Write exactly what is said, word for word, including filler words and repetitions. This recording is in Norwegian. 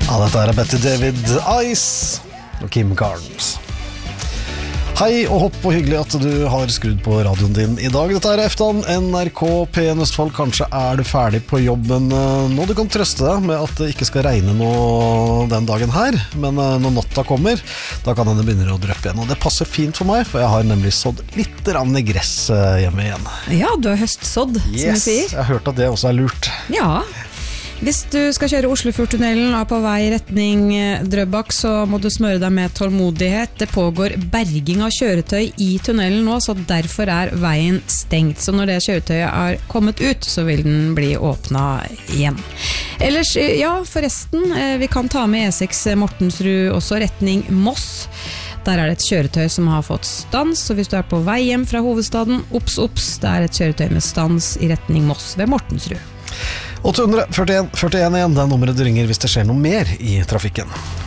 Ja, dette er Betty David, Ice og Kim Carnes. Hei og hopp og hyggelig at du har skrudd på radioen din i dag. Dette er Eftan, N R K, P N Østfold. Kanskje er du ferdig på jobben nå. Du kan trøste deg med at det ikke skal regne noe den dagen her. Men når natta kommer, da kan den begynne å drøppe igjen. Og det passer fint for meg, for jeg har nemlig sådd litt rann i gress hjemme igjen. Ja, du har høstsådd, yes, som vi sier. Jeg har hørt at det også er lurt. Ja. Hvis du skal kjøre Oslofjordtunnelen og er på vei i retning Drøbak, så må du smøre deg med tålmodighet. Det pågår berging av kjøretøy i tunnelen nå, så derfor er veien stengt. Så når det kjøretøyet er kommet ut, så vil den bli åpnet igjen. Ellers, ja, forresten, vi kan ta med E seks Mortensrud også retning Moss. Der er det et kjøretøy som har fått stans, så hvis du er på vei hjem fra hovedstaden, opps, opps, det er et kjøretøy med stans i retning Moss ved Mortensrud. åtte førtien førtien igjen, det er nummeret du ringer hvis det skjer noe mer i trafikken.